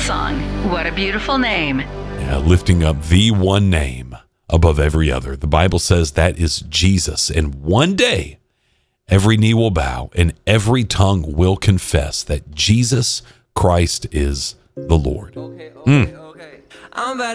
song. What a beautiful name. Yeah, lifting up the one name above every other. The Bible says that is Jesus. And one day, every knee will bow and every tongue will confess that Jesus Christ is the Lord. Okay. I'm about